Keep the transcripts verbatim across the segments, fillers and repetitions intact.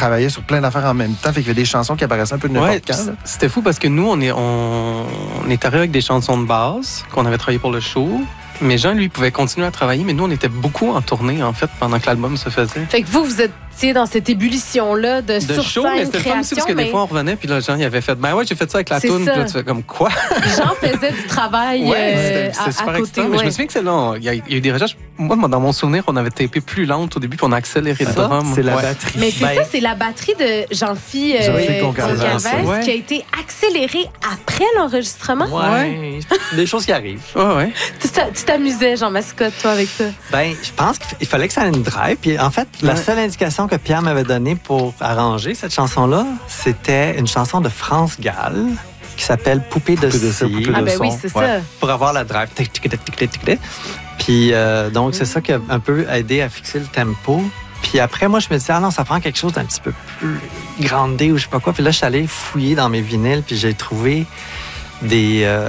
travaillait sur plein d'affaires en même temps. Fait qu'il y avait des chansons qui apparaissaient un peu de n'importe Ouais, quand. c'était fou parce que nous, on est, on, on est arrivé avec des chansons de base qu'on avait travaillé pour le show. Mais Jean, lui, pouvait continuer à travailler, mais nous, on était beaucoup en tournée, en fait, pendant que l'album se faisait. Fait que vous, vous étiez dans cette ébullition-là de, De sur show, scène, mais c'était le fun aussi, parce que mais... des fois, on revenait, puis là, Jean, il avait fait, ben ouais, j'ai fait ça avec la C'est toune, ça. puis là, tu fais comme quoi? Jean faisait du travail Ouais, euh, c'était- à, c'était super à côté. excitant. Mais je me souviens que c'est là, il y, a- il y a eu des recherches. Moi, moi, dans mon souvenir, on avait tapé plus lente au début, puis on a accéléré le Ça, drum. c'est la Ouais. batterie. Mais c'est Ben- ça, c'est la batterie de Jean-Phi euh, Jean-Philippe Concalves, Concalves ouais. qui a été accélérée après l'enregistrement. Ouais. Des choses qui arrivent. Ouais, ouais. Tu t'a- tu t'amusais, Jean Mascotte, toi, avec ça. Ben, je pense qu'il fallait que ça ait une drive. Puis en fait, la Ouais. seule indication que Pierre m'avait donnée pour arranger cette chanson-là, c'était une chanson de France Gall qui s'appelle Poupée de Poupée de cire, cire. poupée de Ah ben oui, son. c'est Ouais. ça. Pour avoir la drive. Tic, tic, tic, tic, tic, tic. Puis euh, donc, c'est ça qui a un peu aidé à fixer le tempo. Puis après, moi, je me disais, ah non, ça prend quelque chose d'un petit peu plus grandé ou je sais pas quoi. Puis là, je suis allé fouiller dans mes vinyles, puis j'ai trouvé des euh,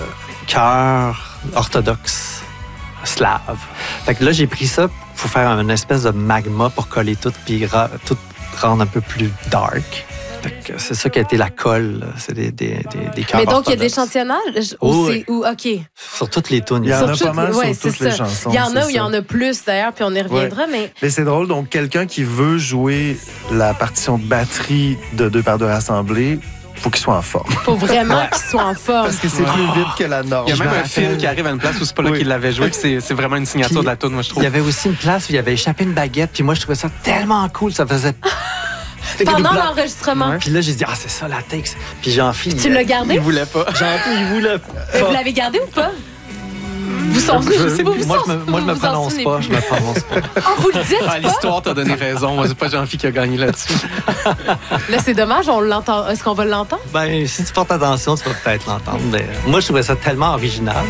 chœurs orthodoxes slaves. Fait que là, j'ai pris ça pour faire une espèce de magma pour coller tout, puis ra- tout rendre un peu plus dark. Fait que c'est ça qui a été la colle. là. C'est des, des, des, des chœurs Mais donc, il y a des orthodoxes. échantillonnages Oh, ou oui. c'est où OK. Sur toutes les tunes. Il y en a Sur pas toutes mal les- ouais, sur toutes c'est les ça. chansons. Il y en a c'est où il y ça. en a plus d'ailleurs, puis on y reviendra, mais Mais c'est drôle, donc quelqu'un qui veut jouer la partition de batterie de deux par deux rassemblés, faut qu'il soit en forme. faut vraiment qu'ils soient en forme. Parce que c'est plus vite que la norme. Il y a Je même me un fil rappelle. qui arrive à une place où c'est pas là Oui. qu'il l'avait joué, puis c'est, c'est vraiment une signature Puis, de la toune, moi, je Il trouve. y avait aussi une place où il avait échappé une baguette, puis moi, je trouvais ça tellement cool. Ça faisait. Pendant l'enregistrement. Puis là, j'ai dit, ah, c'est ça la take. Puis Jean-Philippe. Tu l'as gardé? Il voulait pas. Jean-Philippe, il voulait Vous pas. l'avez gardé ou pas? Vous s'en Je- souvenez vous, vous moi, s'en- je me, moi, je me vous en prononce souvenez pas. plus. Je me prononce pas. Ah, vous le dites Ah, pas? l'histoire t'a donné raison. Moi, c'est pas Jean-Phi qui a gagné là-dessus. Là, c'est dommage, on l'entend. Est-ce qu'on va l'entendre? Ben, si tu portes attention, tu vas peut-être l'entendre. Mais euh, moi, je trouvais ça tellement original.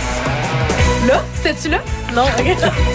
Là? C'était-tu là? Non, OK.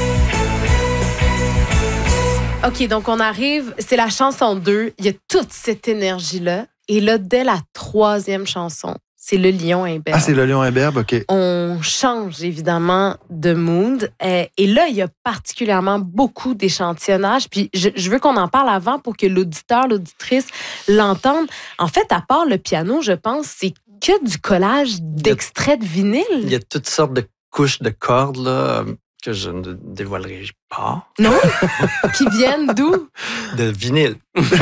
OK, donc on arrive, c'est la chanson deux, il y a toute cette énergie-là. Et là, dès la troisième chanson, c'est le lion imberbe. Ah, c'est le lion imberbe, OK. On change évidemment de mood. Euh, et là, il y a particulièrement beaucoup d'échantillonnage. Puis je, je veux qu'on en parle avant pour que l'auditeur, l'auditrice l'entende. En fait, à part le piano, je pense, c'est que du collage d'extraits de Il vinyle. y a toutes sortes de couches de cordes là, que je ne dévoilerai pas. Non? Qui viennent d'où? De vinyle.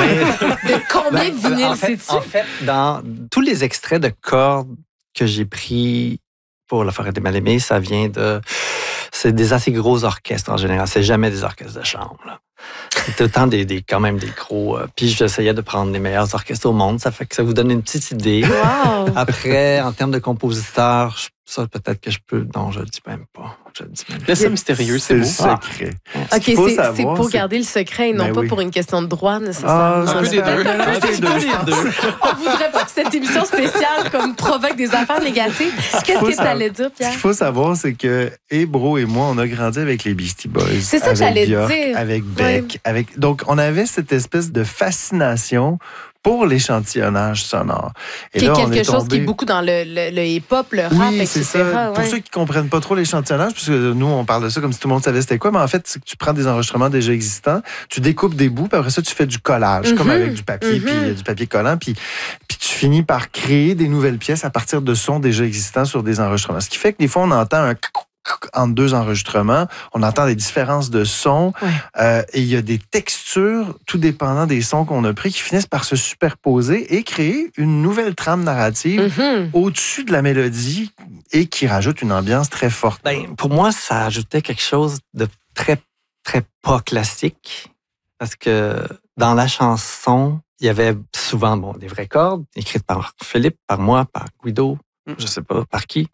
De combien de Ben, vinyles, en fait, sais-tu? en fait, dans tous les extraits de cordes que j'ai pris pour La Forêt des Mal-Aimés, ça vient de... C'est des assez gros orchestres en général. C'est jamais des orchestres de chambre. là. C'est autant des, des, quand même des gros... euh, puis j'essayais de prendre les meilleurs orchestres au monde. Ça fait que ça vous donne une petite idée. Wow! Après, en termes de compositeurs, je- ça, peut-être que je peux... Non, je le dis même pas. Je le dis même pas. Laisse ça mystérieux, c'est le beau. secret. Ce OK, qu'il faut c'est savoir, c'est pour c'est- garder le secret et non Ben pas oui. pour une question de droit, Ah, nécessairement. ça peu se des fait deux. un mélange des deux, je pense. On voudrait pas que cette émission spéciale comme provoque des affaires négatives. Qu'est-ce faut que tu savoir- allais dire, Ce Pierre? qu'il faut savoir, c'est que et Bro et moi, on a grandi avec les Beastie Boys. C'est ça que avec j'allais Björk, dire. Avec Beck. Avec... Donc, on avait cette espèce de fascination pour l'échantillonnage sonore. Et Qui est là, on quelque est chose tombé... qui est beaucoup dans le, le, le hip-hop, le rap, Oui, et c'est cetera. ça. Pour ouais. ceux qui comprennent pas trop l'échantillonnage, puisque nous, on parle de ça comme si tout le monde savait c'était quoi, mais en fait, c'est que tu prends des enregistrements déjà existants, tu découpes des bouts, puis après ça, tu fais du collage, Mhm. comme avec du papier, Mhm. puis euh, du papier collant, puis, puis tu finis par créer des nouvelles pièces à partir de sons déjà existants sur des enregistrements. Ce qui fait que des fois, on entend un entre deux enregistrements, on entend des différences de sons Ouais. euh, et il y a des textures, tout dépendant des sons qu'on a pris, qui finissent par se superposer et créer une nouvelle trame narrative Mhm. au-dessus de la mélodie et qui rajoute une ambiance très forte. Ben, pour moi, ça ajoutait quelque chose de très, très pas classique. Parce que dans la chanson, il y avait souvent bon, des vraies cordes, écrites par Philippe, par moi, par Guido, je sais pas par qui.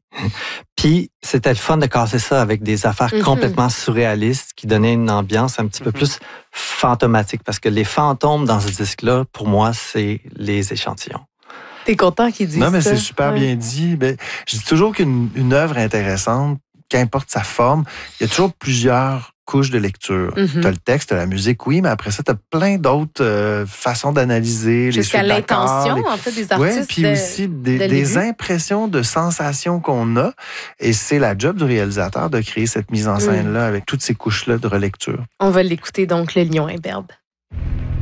Puis c'était le fun de casser ça avec des affaires Mhm. complètement surréalistes qui donnaient une ambiance un petit peu Mhm. plus fantomatique. Parce que les fantômes dans ce disque-là, pour moi, c'est les échantillons. T'es content qu'ils disent Non, mais ça? c'est super Ouais. bien dit. Ben, je dis toujours qu'une une œuvre intéressante, qu'importe sa forme, il y a toujours plusieurs couches de lecture. Mhm. Tu as le texte, tu as la musique, oui, mais après ça, tu as plein d'autres euh, façons d'analyser. les Jusqu'à suites d'accords, l'intention, les- en fait, des Oui, artistes. puis de- aussi des, dès le des début. impressions de sensations qu'on a. Et c'est la job du réalisateur de créer cette mise en scène-là avec toutes ces couches-là de relecture. On va l'écouter, donc, le lion imberbe.